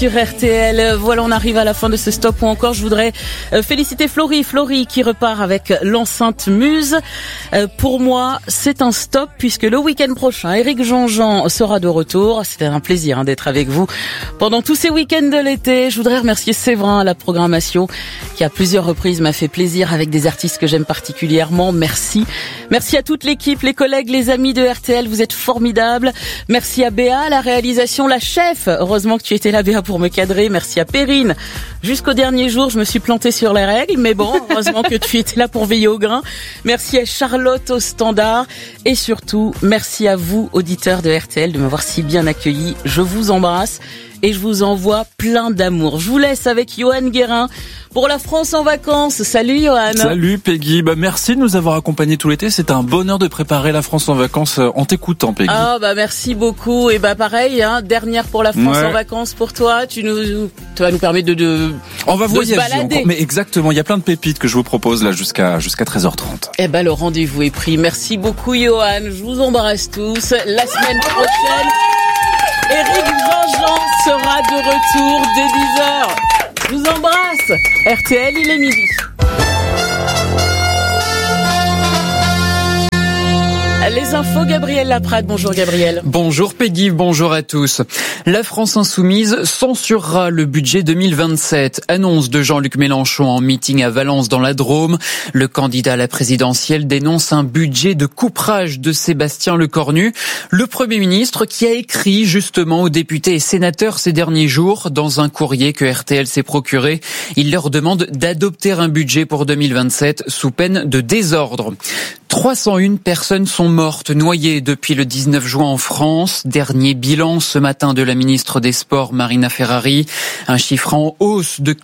sur RTL. Voilà, on arrive à la fin de ce stop ou encore je voudrais féliciter Florie qui repart avec l'enceinte Muse. Pour moi, c'est un stop puisque le week-end prochain, Éric Jean-Jean sera de retour. C'était un plaisir d'être avec vous pendant tous ces week-ends de l'été. Je voudrais remercier Séverin à la programmation qui à plusieurs reprises m'a fait plaisir avec des artistes que j'aime particulièrement. Merci. Merci à toute l'équipe, les collègues, les amis de RTL. Vous êtes formidables. Merci à Béa, la réalisation, la chef. Heureusement que tu étais là, Béa, pour me cadrer. Merci à Perrine. Jusqu'au dernier jour, je me suis plantée sur les règles, mais bon, heureusement que tu étais là pour veiller au grain. Merci à Charlotte au standard. Et surtout, merci à vous, auditeurs de RTL, de m'avoir si bien accueilli. Je vous embrasse et je vous envoie plein d'amour. Je vous laisse avec Johan Guérin pour la France en vacances. Salut Johan. Salut Peggy. Merci de nous avoir accompagnés tout l'été. C'est un bonheur de préparer la France en vacances en t'écoutant, Peggy. Merci beaucoup. Et pareil, dernière pour la France en vacances pour toi. Tu vas nous permettre on va voyager se balader. Encore. Mais exactement, il y a plein de pépites que je vous propose là jusqu'à 13h30. Le rendez-vous est pris. Merci beaucoup Johan. Je vous embrasse tous. La semaine prochaine, Éric Jean-Jean sera de retour dès 10h. Je vous embrasse. RTL, il est midi. Les infos, Gabriel Laprade. Bonjour Gabriel. Bonjour Peggy, bonjour à tous. La France insoumise censurera le budget 2027. Annonce de Jean-Luc Mélenchon en meeting à Valence dans la Drôme. Le candidat à la présidentielle dénonce un budget de couperage de Sébastien Lecornu. Le Premier ministre qui a écrit justement aux députés et sénateurs ces derniers jours dans un courrier que RTL s'est procuré. Il leur demande d'adopter un budget pour 2027 sous peine de désordre. 301 personnes sont mortes noyées depuis le 19 juin en France. Dernier bilan ce matin de la ministre des Sports, Marina Ferrari. Un chiffre en hausse de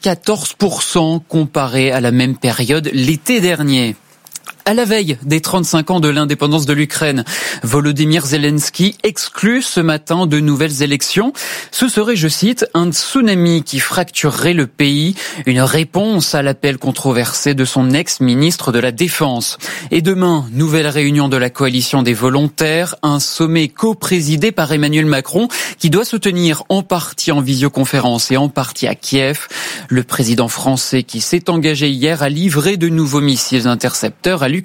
14% comparé à la même période l'été dernier. À la veille des 35 ans de l'indépendance de l'Ukraine, Volodymyr Zelensky exclut ce matin de nouvelles élections. Ce serait, je cite, un tsunami qui fracturerait le pays, une réponse à l'appel controversé de son ex-ministre de la Défense. Et demain, nouvelle réunion de la coalition des volontaires, un sommet co-présidé par Emmanuel Macron qui doit se tenir en partie en visioconférence et en partie à Kiev. Le président français qui s'est engagé hier à livrer de nouveaux missiles intercepteurs à l'Ukraine.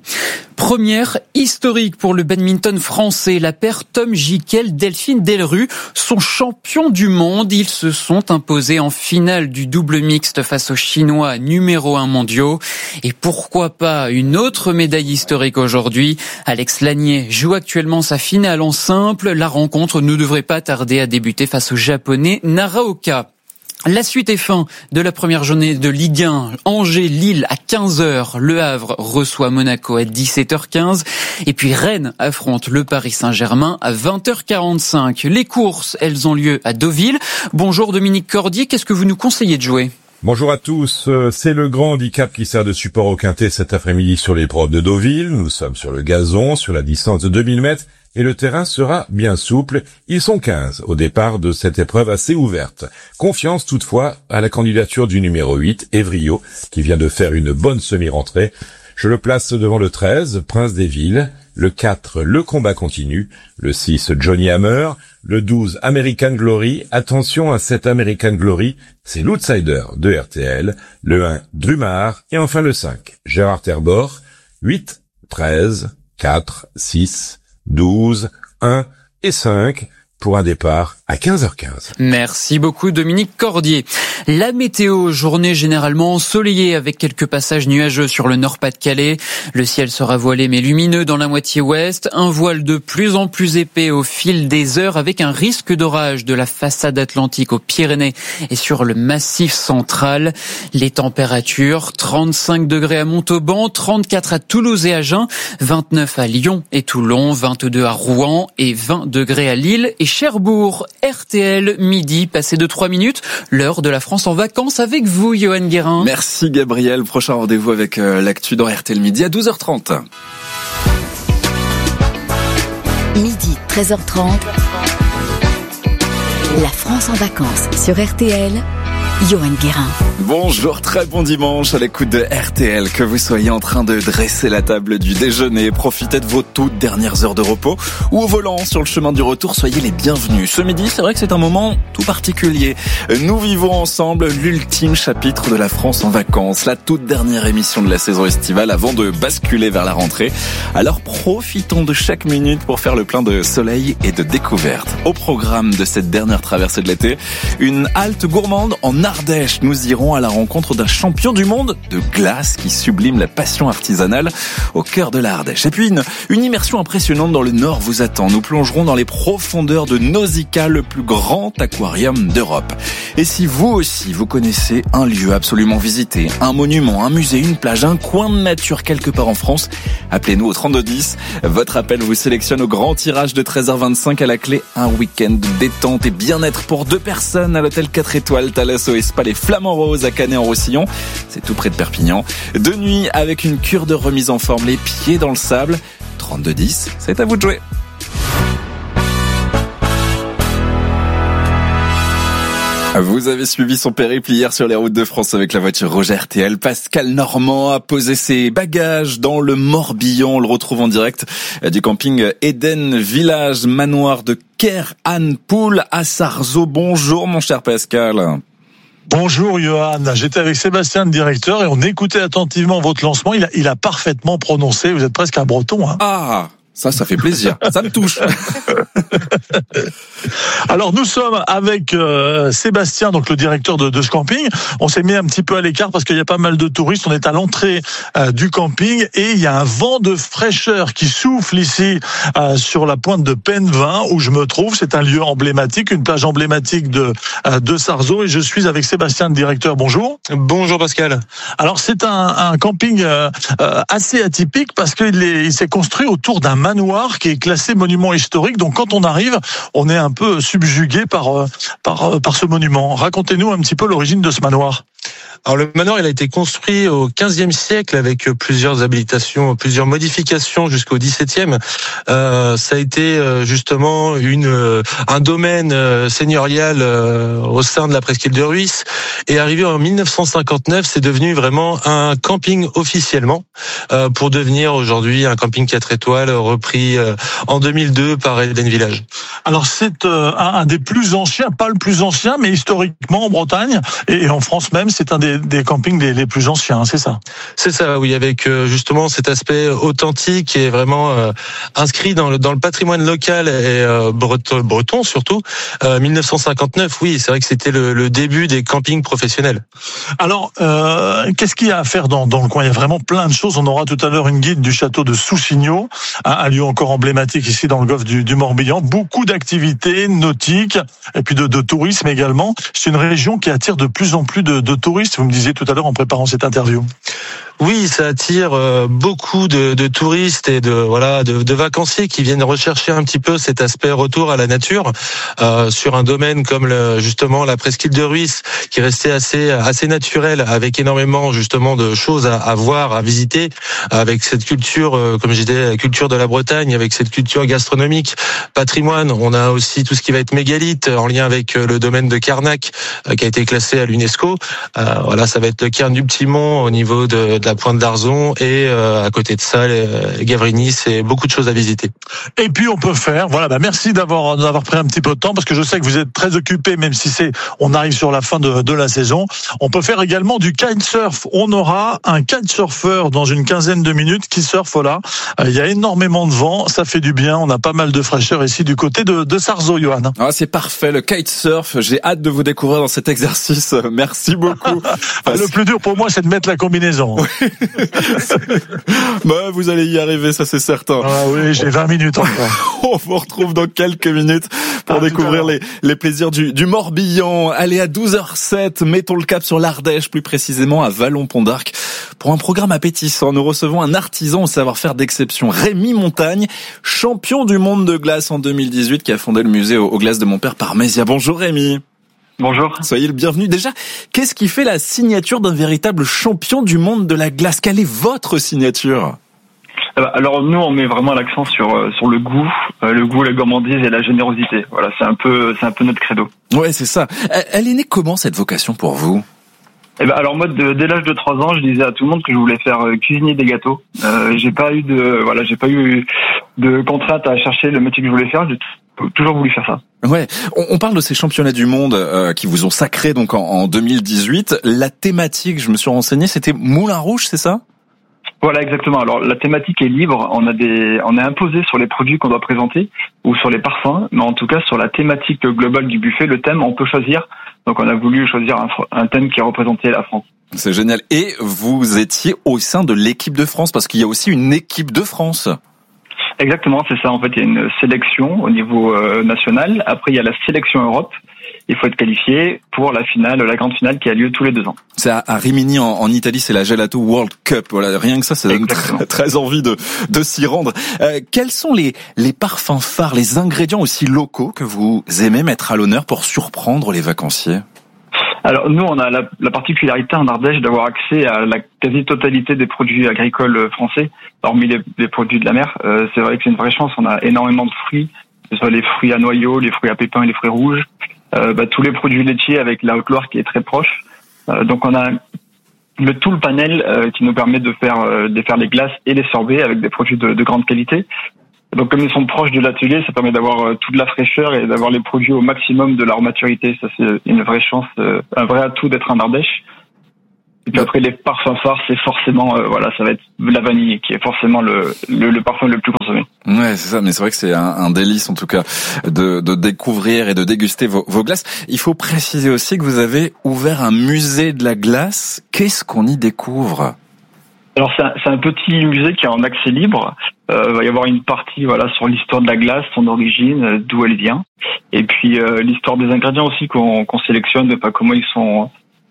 Première historique pour le badminton français. La paire Tom Gickel, Delphine Delrue sont champions du monde. Ils se sont imposés en finale du double mixte face aux Chinois numéro 1 mondiaux. Et pourquoi pas une autre médaille historique aujourd'hui. Alex Lanier joue actuellement sa finale en simple. La rencontre ne devrait pas tarder à débuter face au Japonais Naraoka. La suite est fin de la première journée de Ligue 1. Angers-Lille à 15h. Le Havre reçoit Monaco à 17h15. Et puis Rennes affronte le Paris Saint-Germain à 20h45. Les courses, elles ont lieu à Deauville. Bonjour Dominique Cordier, qu'est-ce que vous nous conseillez de jouer ? Bonjour à tous, c'est le grand handicap qui sert de support au quintet cet après-midi sur l'épreuve de Deauville. Nous sommes sur le gazon, sur la distance de 2000 mètres. Et le terrain sera bien souple. Ils sont 15 au départ de cette épreuve assez ouverte. Confiance toutefois à la candidature du numéro 8, Evrio, qui vient de faire une bonne semi-rentrée. Je le place devant le 13, Prince des Villes, le 4, Le Combat Continue, le 6, Johnny Hammer, le 12, American Glory. Attention à cet American Glory, c'est l'outsider de RTL, le 1, Drumard, et enfin le 5, Gérard Terbor, 8, 13, 4, 6, 12, 1 et 5 pour un départ à 15h15. Merci beaucoup Dominique Cordier. La météo, journée généralement ensoleillée avec quelques passages nuageux sur le Nord-Pas-de-Calais. Le ciel sera voilé mais lumineux dans la moitié ouest. Un voile de plus en plus épais au fil des heures avec un risque d'orage de la façade atlantique aux Pyrénées et sur le massif central. Les températures, 35 degrés à Montauban, 34 à Toulouse et Agen, 29 à Lyon et Toulon, 22 à Rouen et 20 degrés à Lille et Cherbourg. RTL, midi, passé de 3 minutes, l'heure de la France en vacances avec vous, Johan Guérin. Merci Gabriel, prochain rendez-vous avec l'actu dans RTL midi à 12h30. Midi, 13h30, la France en vacances sur RTL Johan Guérin. Bonjour, très bon dimanche à l'écoute de RTL. Que vous soyez en train de dresser la table du déjeuner, profitez de vos toutes dernières heures de repos ou au volant sur le chemin du retour, soyez les bienvenus. Ce midi, c'est vrai que c'est un moment tout particulier. Nous vivons ensemble l'ultime chapitre de la France en vacances, la toute dernière émission de la saison estivale avant de basculer vers la rentrée. Alors profitons de chaque minute pour faire le plein de soleil et de découvertes. Au programme de cette dernière traversée de l'été, une halte gourmande en Ardèche. Nous irons à la rencontre d'un champion du monde de glace qui sublime la passion artisanale au cœur de l'Ardèche. Et puis une immersion impressionnante dans le Nord vous attend. Nous plongerons dans les profondeurs de Nausicaa, le plus grand aquarium d'Europe. Et si vous aussi vous connaissez un lieu absolument visité, un monument, un musée, une plage, un coin de nature quelque part en France, appelez-nous au 3210. Votre appel vous sélectionne au grand tirage de 13h25 à la clé un week-end de détente et bien-être pour 2 personnes à l'hôtel 4 étoiles Thalasso et Spa les Flamands Roses à Canet-en-Roussillon. C'est tout près de Perpignan. 2 nuits avec une cure de remise en forme, les pieds dans le sable. 3210, c'est à vous de jouer. Vous avez suivi son périple hier sur les routes de France avec la voiture rouge RTL. Pascal Normand a posé ses bagages dans le Morbihan. On le retrouve en direct du camping Eden Village, manoir de Ker-Anne-Poul à Sarzeau. Bonjour mon cher Pascal. Bonjour Johan, j'étais avec Sébastien le directeur et on écoutait attentivement votre lancement. Il a parfaitement prononcé, vous êtes presque un breton. Hein. Ah, ça fait plaisir, ça me touche. Alors nous sommes avec Sébastien, donc le directeur de ce camping. On s'est mis un petit peu à l'écart parce qu'il y a pas mal de touristes. On est à l'entrée du camping et il y a un vent de fraîcheur qui souffle ici sur la pointe de Penvin où je me trouve. C'est un lieu emblématique, une plage emblématique de Sarzeau et je suis avec Sébastien le directeur. Bonjour. Bonjour Pascal. Alors c'est un camping assez atypique parce qu'il s'est construit autour d'un manoir qui est classé monument historique. Donc quand on arrive, on est un peu subjugué par ce monument. Racontez-nous un petit peu l'origine de ce manoir. Alors le manoir, il a été construit au XVe siècle avec plusieurs habilitations, plusieurs modifications jusqu'au XVIIe. Ça a été justement un domaine seigneurial au sein de la presqu'île de Rhuys. Et arrivé en 1959, c'est devenu vraiment un camping officiellement pour devenir aujourd'hui un camping 4 étoiles repris en 2002 par Eden Village. Alors c'est un des plus anciens, pas le plus ancien, mais historiquement en Bretagne et en France même, c'est un des campings les plus anciens, c'est ça? C'est ça, oui, avec justement cet aspect authentique et vraiment inscrit dans le patrimoine local et breton surtout. 1959, oui, c'est vrai que c'était le début des campings professionnels. Alors, qu'est-ce qu'il y a à faire dans le coin? Il y a vraiment plein de choses. On aura tout à l'heure une guide du château de Soussignaud, un lieu encore emblématique ici dans le golfe du Morbihan. Beaucoup d'activités nautiques et puis de tourisme également. C'est une région qui attire de plus en plus de touristes. Vous me disiez tout à l'heure en préparant cette interview. Oui, ça attire beaucoup de touristes et de vacanciers qui viennent rechercher un petit peu cet aspect retour à la nature sur un domaine comme justement la presqu'île de Rhuys qui restait assez naturel avec énormément justement de choses à voir, à visiter avec cette culture comme je disais, la culture de la Bretagne avec cette culture gastronomique, patrimoine. On a aussi tout ce qui va être mégalithe en lien avec le domaine de Carnac qui a été classé à l'UNESCO. Ça va être le cairn du Petit Mont au niveau de la pointe d'Arzon et à côté de ça Gavrinis, c'est beaucoup de choses à visiter. Et puis on peut faire, merci d'avoir pris un petit peu de temps parce que je sais que vous êtes très occupé même si on arrive sur la fin de la saison. On peut faire également du kitesurf. On aura un kitesurfeur dans une quinzaine de minutes qui surfe là. Il y a énormément de vent, ça fait du bien. On a pas mal de fraîcheur ici du côté de Sarzeau, Johan. Ah, c'est parfait, le kitesurf. J'ai hâte de vous découvrir dans cet exercice. Merci beaucoup. Le plus dur pour moi, c'est de mettre la combinaison. Vous allez y arriver, ça c'est certain. Ah oui, j'ai 20 minutes encore. On vous retrouve dans quelques minutes pour découvrir les plaisirs du Morbihan. Allez, à 12h07, mettons le cap sur l'Ardèche, plus précisément à Vallon-Pont d'Arc. Pour un programme appétissant, nous recevons un artisan au savoir-faire d'exception, Rémi Montagne, champion du monde de glace en 2018, qui a fondé le musée aux glaces de Montpère par Mésia. Bonjour Rémi. Bonjour. Soyez le bienvenu. Déjà, qu'est-ce qui fait la signature d'un véritable champion du monde de la glace? Quelle est votre signature? Alors nous, on met vraiment l'accent sur le goût, la gourmandise et la générosité. Voilà, c'est un peu notre credo. Ouais, c'est ça. Elle est née comment cette vocation pour vous? Alors moi, dès l'âge de 3 ans, je disais à tout le monde que je voulais faire cuisinier des gâteaux. J'ai pas eu de contrainte à chercher le métier que je voulais faire. J'ai toujours voulu faire ça. Ouais, on parle de ces championnats du monde qui vous ont sacré donc en 2018. La thématique, je me suis renseigné, c'était Moulin Rouge, c'est ça? Voilà, exactement. Alors la thématique est libre. On est imposé sur les produits qu'on doit présenter ou sur les parfums, mais en tout cas sur la thématique globale du buffet, le thème, on peut choisir. Donc on a voulu choisir un thème qui représentait la France. C'est génial. Et vous étiez au sein de l'équipe de France, parce qu'il y a aussi une équipe de France. Exactement, c'est ça. En fait, il y a une sélection au niveau national. Après, il y a la sélection Europe. Il faut être qualifié pour la finale, la grande finale qui a lieu tous les 2 ans. C'est à Rimini en Italie, c'est la Gelato World Cup. Voilà, rien que ça donne très envie de s'y rendre. Quels sont les parfums phares, les ingrédients aussi locaux que vous aimez mettre à l'honneur pour surprendre les vacanciers? Alors nous, on a la particularité en Ardèche d'avoir accès à la quasi-totalité des produits agricoles français, hormis les produits de la mer. C'est vrai que c'est une vraie chance. On a énormément de fruits, que ce soit les fruits à noyaux, les fruits à pépins et les fruits rouges. Tous les produits laitiers avec la Haute-Loire qui est très proche. Donc on a tout le panel qui nous permet de faire les glaces et les sorbets avec des produits de grande qualité. Donc comme ils sont proches de l'atelier, ça permet d'avoir toute la fraîcheur et d'avoir les produits au maximum de leur maturité. Ça c'est une vraie chance, un vrai atout d'être en Ardèche. Et puis après les parfums phares, c'est forcément ça va être la vanille qui est forcément le parfum le plus consommé. Ouais, c'est ça, mais c'est vrai que c'est un délice en tout cas de découvrir et de déguster vos glaces. Il faut préciser aussi que vous avez ouvert un musée de la glace. Qu'est-ce qu'on y découvre? Alors c'est un petit musée qui est en accès libre. Il va y avoir une partie sur l'histoire de la glace, son origine, d'où elle vient, et puis l'histoire des ingrédients aussi qu'on sélectionne, comment ils sont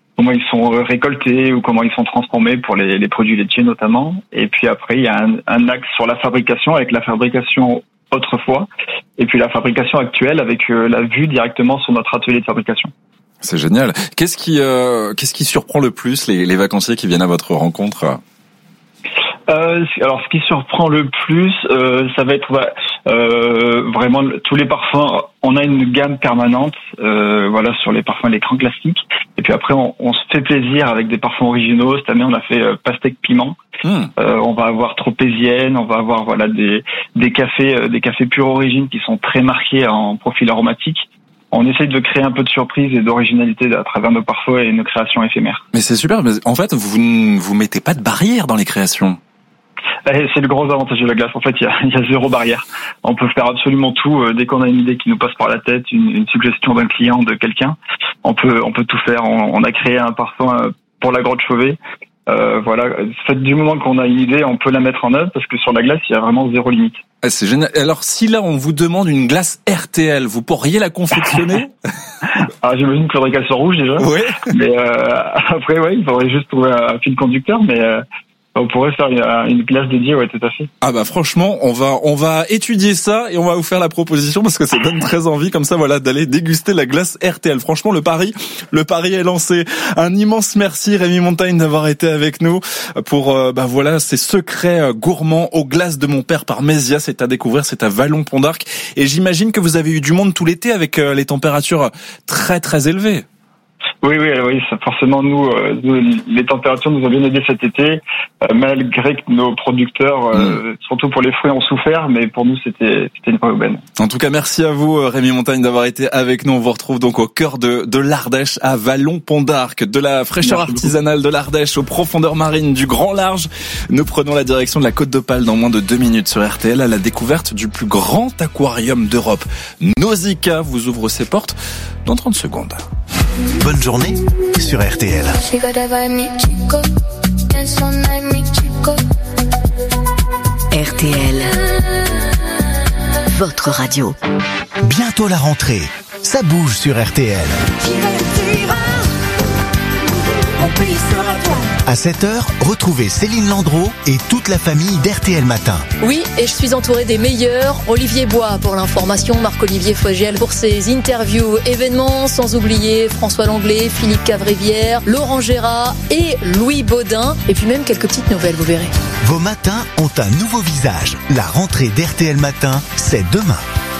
récoltés ou comment ils sont transformés pour les produits laitiers notamment. Et puis après il y a un axe sur la fabrication avec la fabrication autrefois et puis la fabrication actuelle avec la vue directement sur notre atelier de fabrication. C'est génial. Qu'est-ce qui surprend le plus les vacanciers qui viennent à votre rencontre? Alors, ce qui surprend le plus, ça va être vraiment tous les parfums. On a une gamme permanente, sur les parfums, les grands classiques. Et puis après, on se fait plaisir avec des parfums originaux. Cette année, on a fait pastèque piment. On va avoir tropézienne. On va avoir des cafés pure origine qui sont très marqués en profil aromatique. On essaye de créer un peu de surprise et d'originalité à travers nos parfums et nos créations éphémères. Mais c'est super. Mais en fait, vous ne vous mettez pas de barrière dans les créations. C'est le gros avantage de la glace. En fait, il y a zéro barrière. On peut faire absolument tout. Dès qu'on a une idée qui nous passe par la tête, une suggestion d'un client, de quelqu'un, on peut tout faire. On a créé un parfum pour la Grotte Chauvet. Du moment qu'on a une idée, on peut la mettre en œuvre parce que sur la glace, il y a vraiment zéro limite. C'est génial. Alors, si là, on vous demande une glace RTL, vous pourriez la confectionner? J'imagine qu'il faudrait qu'elle soit rouge déjà. Oui. Mais après, il faudrait juste trouver un fil conducteur, mais on pourrait faire une glace dédiée, tout à fait. Franchement, on va étudier ça et on va vous faire la proposition parce que ça donne très envie comme ça, d'aller déguster la glace RTL. Franchement, le pari est lancé. Un immense merci Rémi Montagne d'avoir été avec nous pour ces secrets gourmands aux glaces de mon père par Mésia. C'est à découvrir, c'est à Vallon-Pont d'Arc. Et j'imagine que vous avez eu du monde tout l'été avec les températures très très élevées. Oui, ça, forcément, nous, les températures nous ont bien aidé cet été, malgré que nos producteurs, surtout pour les fruits, ont souffert, mais pour nous, c'était une vraie aubaine. En tout cas, merci à vous, Rémi Montagne, d'avoir été avec nous. On vous retrouve donc au cœur de l'Ardèche, à Vallon-Pont d'Arc, de la fraîcheur artisanale de l'Ardèche aux profondeurs marines du grand large. Nous prenons la direction de la Côte d'Opale dans moins de 2 minutes sur RTL à la découverte du plus grand aquarium d'Europe. Nausicaa vous ouvre ses portes dans 30 secondes. Bonne journée sur RTL. RTL, votre radio. Bientôt la rentrée, ça bouge sur RTL. On pays sera toi. À 7h, retrouvez Céline Landreau et toute la famille d'RTL Matin. Oui, et je suis entourée des meilleurs. Olivier Bois pour l'information, Marc-Olivier Fogiel pour ses interviews événements, sans oublier François Langlais, Philippe Cavrivière, Laurent Gérard et Louis Baudin. Et puis même quelques petites nouvelles, vous verrez. Vos matins ont un nouveau visage. La rentrée d'RTL Matin, c'est demain.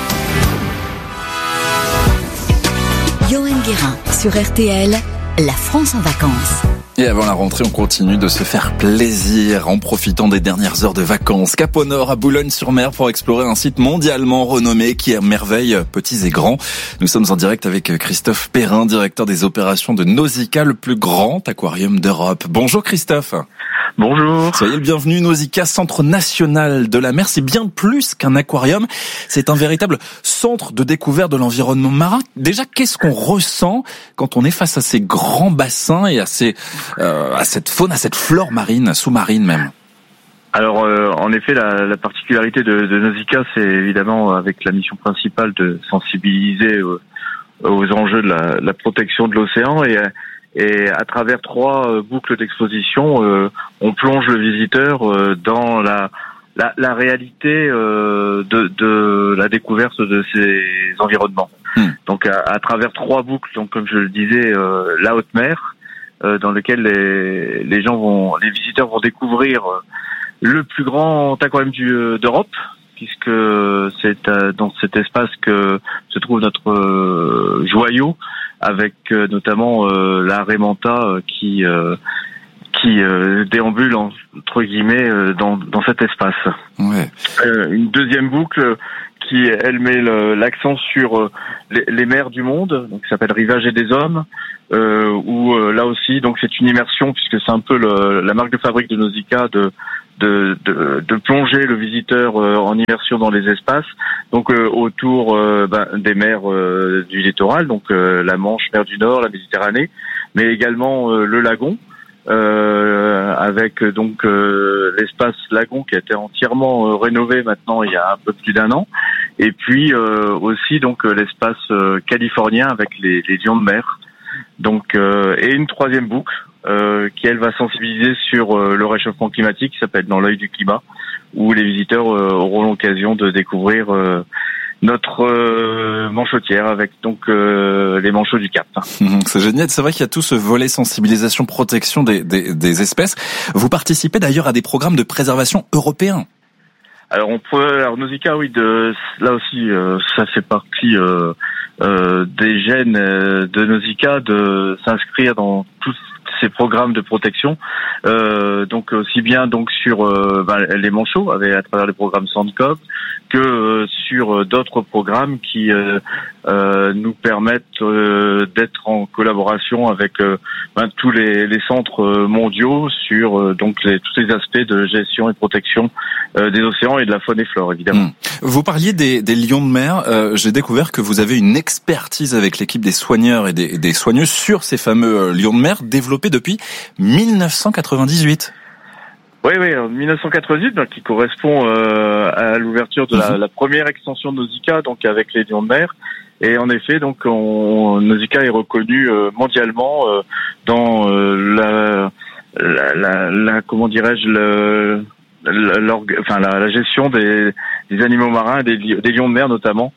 Johan Guérin sur RTL, la France en vacances. Et avant la rentrée, on continue de se faire plaisir en profitant des dernières heures de vacances. Cap au nord, à Boulogne-sur-Mer, pour explorer un site mondialement renommé qui émerveille petits et grands. Nous sommes en direct avec Christophe Perrin, directeur des opérations de Nausicaa, le plus grand aquarium d'Europe. Bonjour Christophe. Bonjour. Soyez le bienvenu. Nausicaa, centre national de la mer, c'est bien plus qu'un aquarium. C'est un véritable centre de découverte de l'environnement marin. Déjà, qu'est-ce qu'on ressent quand on est face à ces grands bassins et à cette faune, à cette flore marine, sous-marine même? Alors, en effet, la particularité de Nausicaa, c'est évidemment avec la mission principale de sensibiliser aux enjeux de la protection de l'océan et à travers 3 boucles d'exposition, on plonge le visiteur dans la réalité de la découverte de ces environnements. Donc à travers 3 boucles, donc comme je le disais, la haute mer, dans lequel les visiteurs vont découvrir le plus grand aquarium d'Europe, puisque c'est dans cet espace que se trouve notre joyau, avec notamment la Raimanta qui déambule entre guillemets dans cet espace. Ouais. Une deuxième boucle qui elle met l'accent sur les mers du monde, donc qui s'appelle Rivage et des hommes, où là aussi donc c'est une immersion, puisque c'est un peu la marque de fabrique de Nausicaa de plonger le visiteur en immersion dans les espaces, donc autour des mers du littoral, donc la Manche, mer du Nord, la Méditerranée, mais également le lagon, avec donc l'espace lagon qui a été entièrement rénové maintenant il y a un peu plus d'1 an, et puis aussi donc l'espace californien avec les lions de mer, donc et une 3e boucle qui elle va sensibiliser sur le réchauffement climatique, qui s'appelle Dans l'œil du climat, où les visiteurs auront l'occasion de découvrir notre manchotière avec donc les manchots du Cap. C'est génial, c'est vrai qu'il y a tout ce volet sensibilisation, protection des espèces. Vous participez d'ailleurs à des programmes de préservation européens. Alors Nausicaa, oui, là aussi ça fait partie des gènes de Nausicaa de s'inscrire dans tous ces programmes de protection, donc aussi bien donc sur les manchots à travers les programmes Sandcop, que sur d'autres programmes qui nous permettent d'être en collaboration avec tous les centres mondiaux sur tous les aspects de gestion et protection des océans et de la faune et flore, évidemment. Vous parliez des lions de mer. J'ai découvert que vous avez une expertise avec l'équipe des soigneurs et des soigneuses sur ces fameux lions de mer, développés depuis 1998. Oui, en 1998, qui correspond à l'ouverture de la première extension de Nausicaa, donc avec les lions de mer. Et en effet, donc Nausicaa est reconnu mondialement dans comment dirais-je, la gestion des animaux marins, des lions de mer notamment,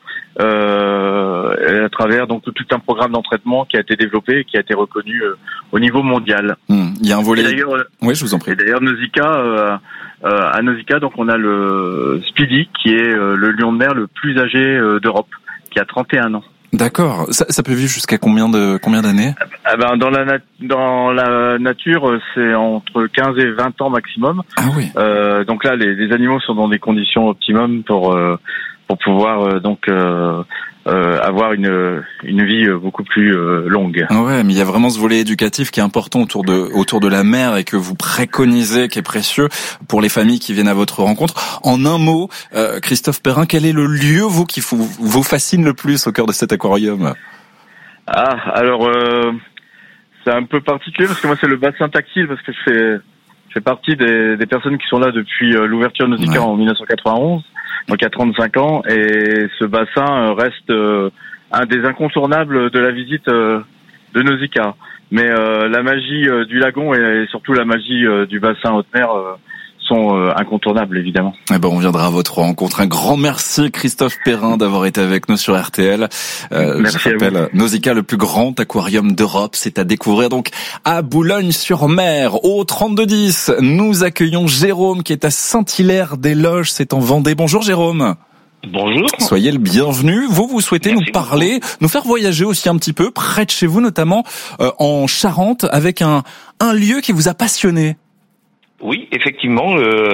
à travers donc tout un programme d'entraînement qui a été développé et qui a été reconnu au niveau mondial. Il y a un volet. Oui, je vous en prie. Et d'ailleurs Nausicaa, à Nausicaa, donc on a le Speedy, qui est le lion de mer le plus âgé d'Europe, qui a 31 ans. D'accord. Ça peut vivre jusqu'à combien d'années? Dans la nature, c'est entre 15 et 20 ans maximum. Ah oui. Donc là, les animaux sont dans des conditions optimum pour pouvoir avoir une vie beaucoup plus longue. Ouais, mais il y a vraiment ce volet éducatif qui est important autour de la mer et que vous préconisez, qui est précieux pour les familles qui viennent à votre rencontre. En un mot, Christophe Perrin, quel est le lieu qui vous fascine le plus au cœur de cet aquarium? Alors c'est un peu particulier parce que moi c'est le bassin tactile, parce que je fais partie des personnes qui sont là depuis l'ouverture de Nausicaa en 1991. Donc il y a 35 ans, et ce bassin reste un des incontournables de la visite Nausicaa. Mais la magie du lagon et surtout la magie du bassin haute mer sont incontournables, évidemment. Eh ben, on viendra à votre rencontre. Un grand merci, Christophe Perrin, d'avoir été avec nous sur RTL. Merci. Je rappelle, Nausicaa, le plus grand aquarium d'Europe, c'est à découvrir donc à Boulogne-sur-Mer. Au 3210, nous accueillons Jérôme qui est à Saint-Hilaire-des-Loges, c'est en Vendée. Bonjour Jérôme. Bonjour. Soyez le bienvenu. Vous souhaitez nous parler, nous faire voyager aussi un petit peu, près de chez vous, notamment en Charente, avec un lieu qui vous a passionné. Oui, effectivement,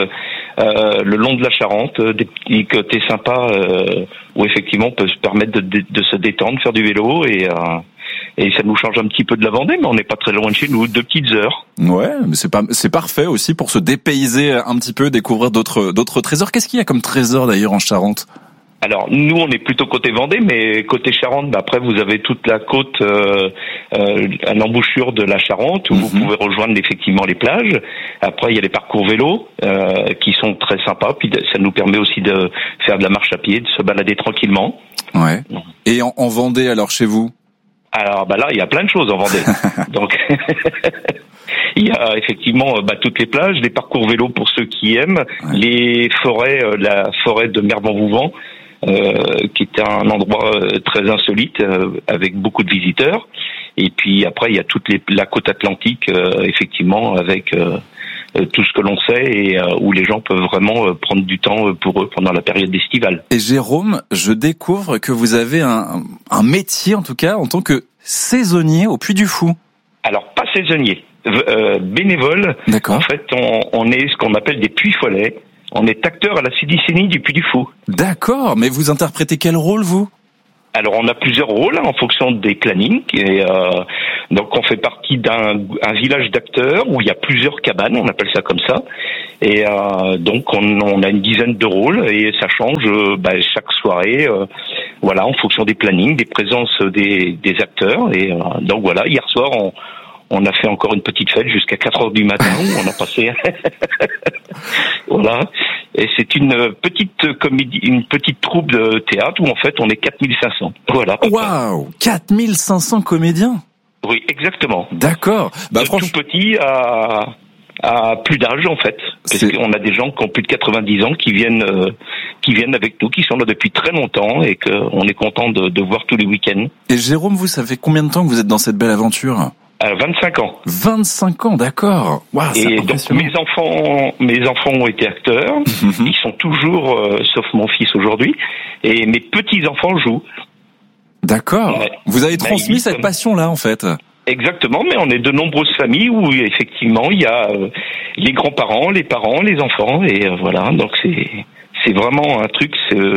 le long de la Charente, des petits côtés sympas où effectivement on peut se permettre de se détendre, faire du vélo et ça nous change un petit peu de la Vendée, mais on n'est pas très loin de chez nous, 2 petites heures. Ouais, mais c'est parfait aussi pour se dépayser un petit peu, découvrir d'autres trésors. Qu'est-ce qu'il y a comme trésor d'ailleurs en Charente? Alors nous on est plutôt côté Vendée, mais côté Charente, après vous avez toute la côte à l'embouchure de la Charente où vous pouvez rejoindre effectivement les plages. Après il y a les parcours vélo qui sont très sympas, puis ça nous permet aussi de faire de la marche à pied, de se balader tranquillement. Ouais. Et en Vendée alors chez vous? Alors là il y a plein de choses en Vendée. Donc il y a effectivement toutes les plages, les parcours vélo pour ceux qui aiment, les forêts, la forêt de Mervan-Vouvant. Qui est un endroit très insolite avec beaucoup de visiteurs. Et puis après il y a la côte atlantique effectivement avec tout ce que l'on sait et où les gens peuvent vraiment prendre du temps pour eux pendant la période estivale. Et Jérôme, je découvre que vous avez un métier en tout cas en tant que saisonnier au Puy du Fou. Alors pas saisonnier, bénévole. D'accord. En fait on est ce qu'on appelle des puy-follets. On est acteur à la Sidicénie du Puy du Fou. D'accord, mais vous interprétez quel rôle, vous? Alors, on a plusieurs rôles en fonction des plannings. Et donc, on fait partie d'un village d'acteurs où il y a plusieurs cabanes, on appelle ça comme ça. Et donc, on a une dizaine de rôles et ça change chaque soirée. Voilà, en fonction des plannings, des présences des acteurs. Et donc, voilà, hier soir, on a fait encore une petite fête jusqu'à 4h du matin où on a passé. Voilà. Et c'est une petite comédie, une petite troupe de théâtre où en fait on est 4500. Voilà. Waouh, 4500 comédiens. Oui, exactement. D'accord. De tout petit à plus d'âge en fait. Parce qu'on a des gens qui ont plus de 90 ans qui viennent avec nous, qui sont là depuis très longtemps et qu'on est content de voir tous les week-ends. Et Jérôme, vous savez combien de temps que vous êtes dans cette belle aventure? 25 ans. 25 ans, d'accord. Wow, et donc mes enfants ont été acteurs. Ils sont toujours, sauf mon fils aujourd'hui, et mes petits-enfants jouent. D'accord. Vous avez transmis cette passion-là, en fait. Exactement, mais on est de nombreuses familles où effectivement il y a les grands-parents, les parents, les enfants, et voilà. Donc c'est vraiment un truc.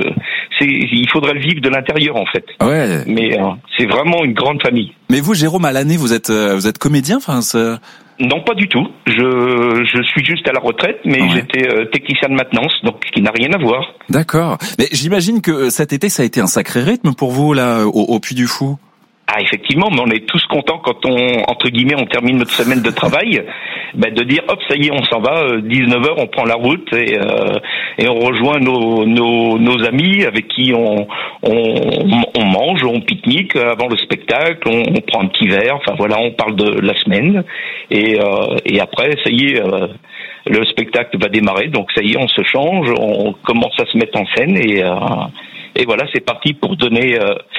Il faudrait le vivre de l'intérieur en fait. Ouais. Mais c'est vraiment une grande famille. Mais vous, Jérôme, à l'année, vous êtes comédien, enfin. Non, pas du tout. Je suis juste à la retraite, mais j'étais technicien de maintenance, donc qui n'a rien à voir. D'accord. Mais j'imagine que cet été, ça a été un sacré rythme pour vous là, au Puy du Fou. Ah, effectivement, mais on est tous contents quand entre guillemets, on termine notre semaine de travail, de dire hop, ça y est, on s'en va, 19h, on prend la route et on rejoint nos amis avec qui on mange, on pique-nique avant le spectacle, on prend un petit verre, enfin voilà, on parle de la semaine et après, ça y est, le spectacle va démarrer, donc ça y est, on se change, on commence à se mettre en scène et voilà, c'est parti pour donner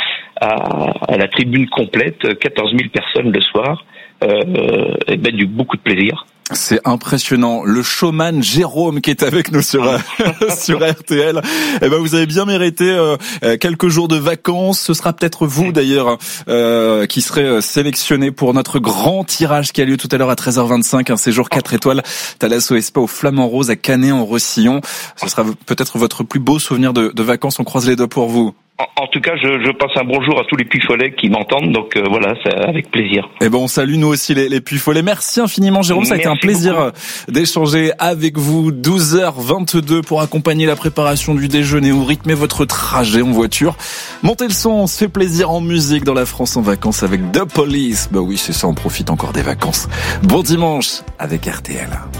à la tribune complète 14 000 personnes le soir, beaucoup de plaisir. C'est impressionnant. Le showman Jérôme qui est avec nous sur RTL. Vous avez bien mérité quelques jours de vacances. Ce sera peut-être vous d'ailleurs qui serez sélectionné pour notre grand tirage qui a lieu tout à l'heure à 13h25. Un séjour 4 étoiles Thalasso Spa au Flamand Rose à Canet-en-Roussillon. Ce sera peut-être votre plus beau souvenir de vacances. On croise les doigts pour vous. En tout cas, je passe un bonjour à tous les Puy-Follets qui m'entendent, donc voilà, c'est avec plaisir. On salue nous aussi les Puy-Follets. Merci infiniment Jérôme, ça a été un plaisir d'échanger avec vous. 12h22 pour accompagner la préparation du déjeuner ou rythmer votre trajet en voiture. Montez le son, on se fait plaisir en musique dans la France en vacances avec The Police. Oui, c'est ça, on profite encore des vacances. Bon dimanche avec RTL.